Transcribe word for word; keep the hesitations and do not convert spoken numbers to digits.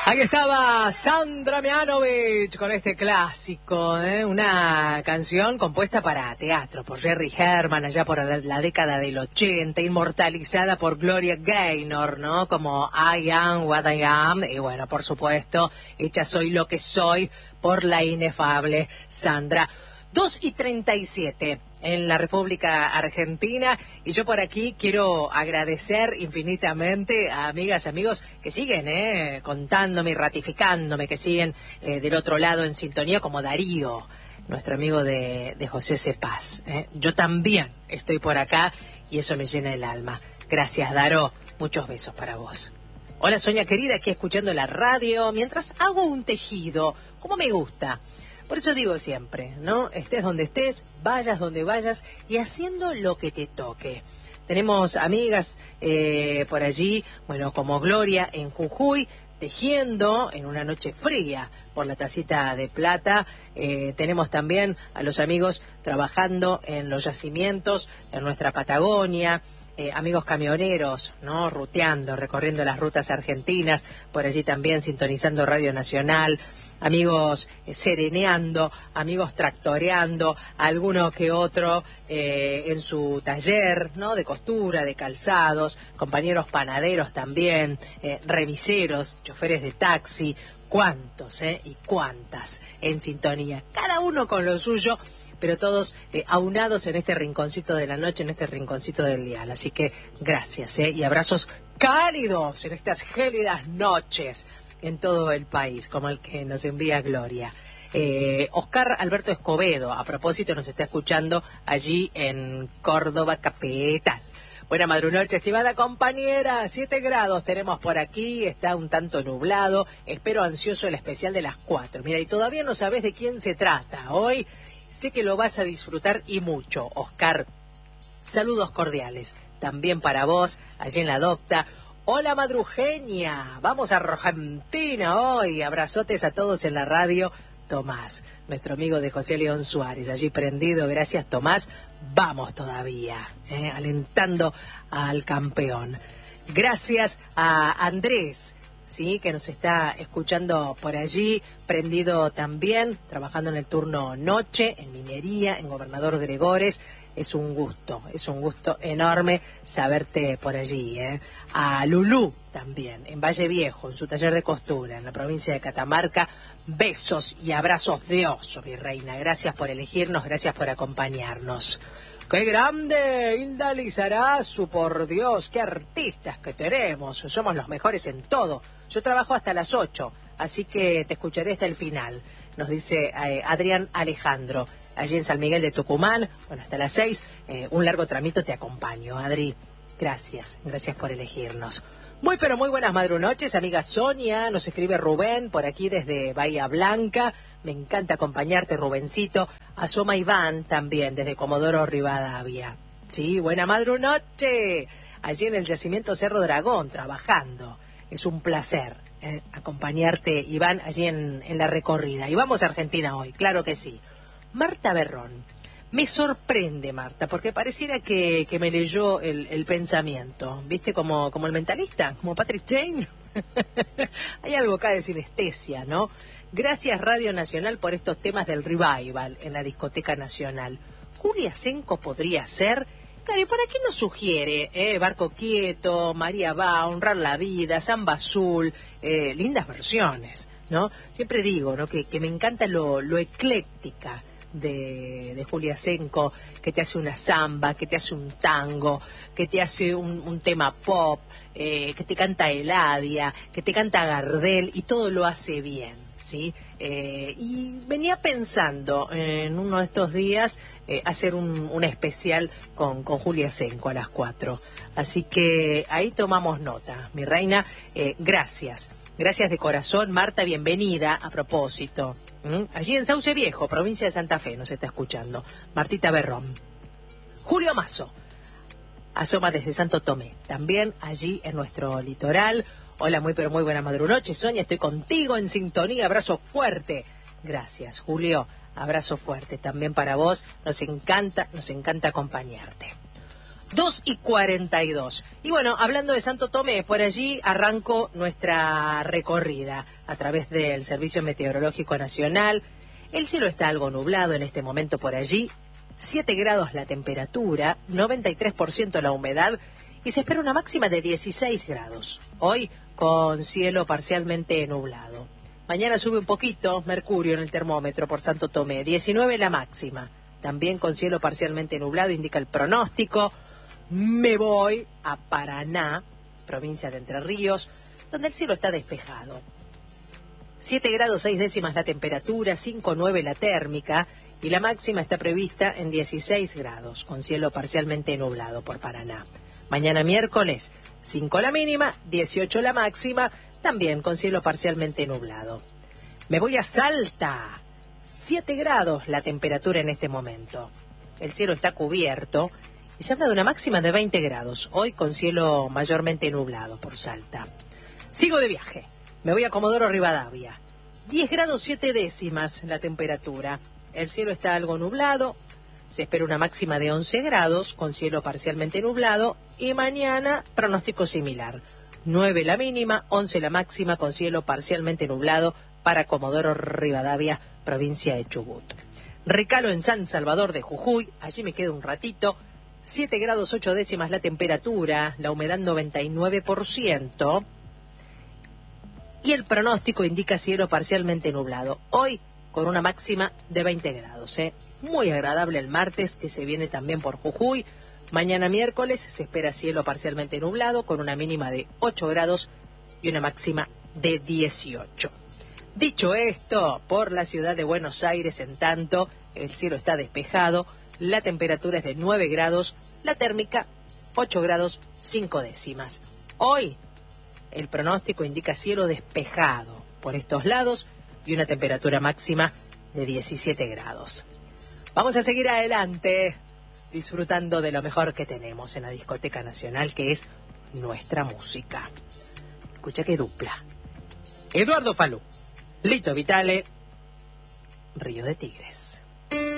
Ahí estaba Sandra Mianovich con este clásico, ¿eh? Una canción compuesta para teatro por Jerry Herman allá por la, la década del ochenta, inmortalizada por Gloria Gaynor, ¿no? Como I Am What I Am, y bueno, por supuesto, hecha Soy Lo Que Soy por la inefable Sandra. dos y treinta y siete en la República Argentina, y yo por aquí quiero agradecer infinitamente a amigas y amigos que siguen eh, contándome y ratificándome, que siguen eh, del otro lado en sintonía, como Darío, nuestro amigo de, de José Cepaz. Eh. Yo también estoy por acá y eso me llena el alma. Gracias, Daro. Muchos besos para vos. Hola, Sonia querida, aquí escuchando la radio mientras hago un tejido, como me gusta. Por eso digo siempre, ¿no? Estés donde estés, vayas donde vayas y haciendo lo que te toque. Tenemos amigas eh, por allí, bueno, como Gloria en Jujuy, tejiendo en una noche fría por la tacita de plata. Eh, tenemos también a los amigos trabajando en los yacimientos en nuestra Patagonia. Eh, amigos camioneros, ¿no? Ruteando, recorriendo las rutas argentinas, por allí también sintonizando Radio Nacional, amigos eh, sereneando, amigos tractoreando, alguno que otro eh, en su taller, ¿no? De costura, de calzados, compañeros panaderos también, eh, remiseros, choferes de taxi, cuántos, ¿eh? Y cuántas en sintonía, cada uno con lo suyo, pero todos eh, aunados en este rinconcito de la noche, en este rinconcito del dial. Así que gracias, ¿eh? Y abrazos cálidos en estas gélidas noches en todo el país, como el que nos envía Gloria. Eh, Oscar Alberto Escobedo, a propósito, nos está escuchando allí en Córdoba capital. Buena madrunoche, estimada compañera. Siete grados tenemos por aquí, está un tanto nublado. Espero ansioso el especial de las cuatro. Mira, y todavía no sabes de quién se trata. Hoy sé que lo vas a disfrutar y mucho, Oscar. Saludos cordiales también para vos, allí en la docta. Hola, madrujeña. Vamos a Argentina hoy. Abrazotes a todos en la radio. Tomás, nuestro amigo de José León Suárez, allí prendido. Gracias, Tomás. Vamos todavía, eh, alentando al campeón. Gracias a Andrés, sí, que nos está escuchando por allí, prendido también, trabajando en el turno noche, en minería, en Gobernador Gregores. Es un gusto, es un gusto enorme saberte por allí, ¿eh? A Lulú también, en Valle Viejo, en su taller de costura, en la provincia de Catamarca. Besos y abrazos de oso, mi reina. Gracias por elegirnos, gracias por acompañarnos. ¡Qué grande! Hilda Lizarazu, por Dios, qué artistas que tenemos. Somos los mejores en todo. Yo trabajo hasta las ocho, así que te escucharé hasta el final. Nos dice eh, Adrián Alejandro, allí en San Miguel de Tucumán. Bueno, hasta las seis, eh, un largo tramito te acompaño, Adri. Gracias, gracias por elegirnos. Muy pero muy buenas madrunoches, amiga Sonia. Nos escribe Rubén por aquí desde Bahía Blanca. Me encanta acompañarte, Rubencito. Asoma Iván también desde Comodoro Rivadavia. Sí, buena madrunoche. Allí en el yacimiento Cerro Dragón, trabajando. Es un placer eh, acompañarte, Iván, allí en, en la recorrida. Y vamos a Argentina hoy, claro que sí. Marta Berrón. Me sorprende, Marta, porque pareciera que, que me leyó el, el pensamiento. ¿Viste? Como, como el mentalista, como Patrick Jane. Hay algo acá de sinestesia, ¿no? Gracias, Radio Nacional, por estos temas del revival en la Discoteca Nacional. Julia Senco podría ser. Claro, ¿y para qué nos sugiere? Eh? Barco Quieto, María va, Honrar la Vida, Samba Azul, eh, lindas versiones, ¿no? Siempre digo, ¿no? Que, que me encanta lo, lo ecléctica de, de Julia Senco, que te hace una samba, que te hace un tango, que te hace un, un tema pop, eh, que te canta Eladia, que te canta Gardel, y todo lo hace bien, ¿sí? Eh, y venía pensando en uno de estos días eh, hacer un, un especial con, con Julia Senco a las cuatro. Así que ahí tomamos nota, mi reina. Eh, gracias. Gracias de corazón, Marta, bienvenida a propósito. ¿Mm? Allí en Sauce Viejo, provincia de Santa Fe, nos está escuchando. Martita Berrón. Julio Mazo, asoma desde Santo Tomé, también allí en nuestro litoral. Hola, muy pero muy buena madrunoche, Sonia, estoy contigo en sintonía, abrazo fuerte. Gracias, Julio, abrazo fuerte también para vos, nos encanta, nos encanta acompañarte. dos y cuarenta y dos. Y bueno, hablando de Santo Tomé, por allí arranco nuestra recorrida a través del Servicio Meteorológico Nacional. El cielo está algo nublado en este momento por allí, siete grados la temperatura, noventa y tres por ciento la humedad y se espera una máxima de dieciséis grados. Hoy con cielo parcialmente nublado. Mañana sube un poquito mercurio en el termómetro por Santo Tomé, diecinueve la máxima. También con cielo parcialmente nublado, indica el pronóstico. Me voy a Paraná, provincia de Entre Ríos, donde el cielo está despejado. siete grados seis décimas la temperatura, cinco nueve la térmica y la máxima está prevista en dieciséis grados, con cielo parcialmente nublado por Paraná. Mañana miércoles, cinco la mínima, dieciocho la máxima, también con cielo parcialmente nublado. Me voy a Salta, siete grados la temperatura en este momento. El cielo está cubierto y se habla de una máxima de veinte grados, hoy con cielo mayormente nublado por Salta. Sigo de viaje, me voy a Comodoro Rivadavia, diez grados siete décimas la temperatura. El cielo está algo nublado, se espera una máxima de once grados con cielo parcialmente nublado y mañana pronóstico similar. nueve la mínima, once la máxima con cielo parcialmente nublado para Comodoro Rivadavia, provincia de Chubut. Recalo en San Salvador de Jujuy, allí me quedo un ratito, siete grados ocho décimas la temperatura, la humedad noventa y nueve por ciento y el pronóstico indica cielo parcialmente nublado. Hoy con una máxima de veinte grados. ¿eh? Muy agradable el martes que se viene también por Jujuy. Mañana miércoles se espera cielo parcialmente nublado con una mínima de ocho grados y una máxima de dieciocho. Dicho esto, por la ciudad de Buenos Aires, en tanto, el cielo está despejado, la temperatura es de nueve grados, la térmica ocho grados cinco décimas. Hoy el pronóstico indica cielo despejado por estos lados y una temperatura máxima de diecisiete grados. Vamos a seguir adelante disfrutando de lo mejor que tenemos en la Discoteca Nacional, que es nuestra música. Escucha qué dupla. Eduardo Falú, Lito Vitale, Río de Tigres.